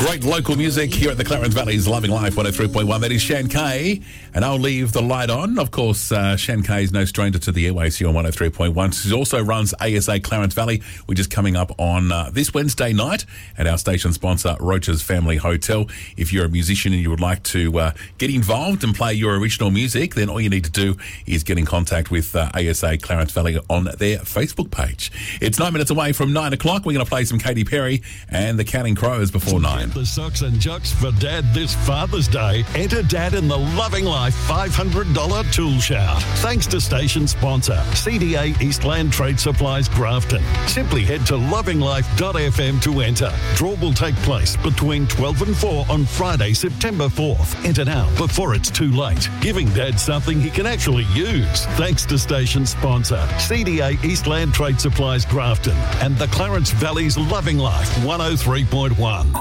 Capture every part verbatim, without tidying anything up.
Great local music here at the Clarence Valley's Loving Life one oh three point one. That is Shan Kay, and I'll leave the light on. Of course, uh, Shan Kay is no stranger to the airways here on one oh three point one. She also runs A S A Clarence Valley, which is coming up on uh, this Wednesday night at our station sponsor, Roach's Family Hotel. If you're a musician and you would like to uh, get involved and play your original music, then all you need to do is get in contact with uh, A S A Clarence Valley on their Facebook page. It's nine minutes away from nine o'clock. We're going to play some Katy Perry and the Counting Crows before nine. The socks and jocks for Dad this Father's Day. Enter Dad in the Loving Life five hundred dollars tool shout. Thanks to station sponsor, C D A Eastland Trade Supplies Grafton. Simply head to loving life dot f m to enter. Draw will take place between twelve and four on Friday, September fourth. Enter now before it's too late. Giving Dad something he can actually use. Thanks to station sponsor, C D A Eastland Trade Supplies Grafton and the Clarence Valley's Loving Life one oh three point one.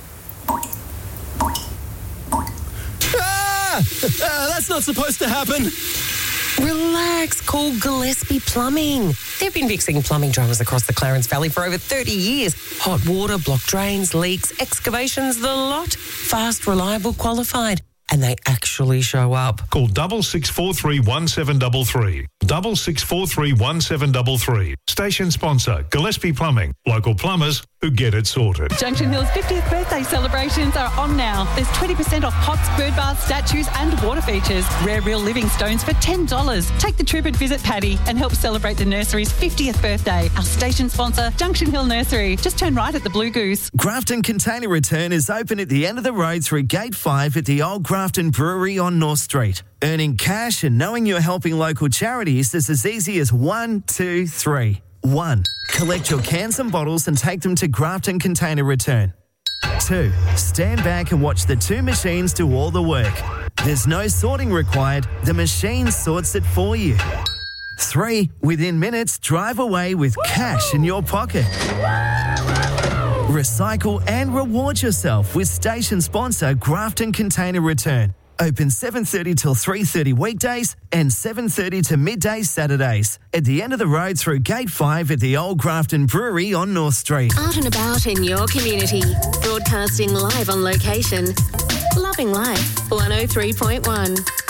Ah! That's not supposed to happen. Relax, call Gillespie Plumbing. They've been fixing plumbing dramas across the Clarence Valley for over thirty years. Hot water, blocked drains, leaks, excavations, the lot. Fast, reliable, qualified. And they actually show up. Call double six four three one seven double three. Double six four three one seven double three. Station sponsor, Gillespie Plumbing. Local plumbers who get it sorted. Junction Hill's fiftieth birthday celebrations are on now. There's twenty percent off pots, bird baths, statues and water features. Rare real living stones for ten dollars. Take the trip and visit Paddy and help celebrate the nursery's fiftieth birthday. Our station sponsor, Junction Hill Nursery. Just turn right at the Blue Goose. Grafton Container Return is open at the end of the road through Gate five at the Old Grafton Brewery on North Street. Earning cash and knowing you're helping local charities is as easy as one, two, three. One, collect your cans and bottles and take them to Grafton Container Return. Two, stand back and watch the two machines do all the work. There's no sorting required. The machine sorts it for you. Three, within minutes, drive away with cash in your pocket. Recycle and reward yourself with station sponsor Grafton Container Return. Open seven thirty till three thirty weekdays and seven thirty to midday Saturdays. At the end of the road through Gate five at the Old Grafton Brewery on North Street. Out and about in your community. Broadcasting live on location. Loving Life one oh three point one.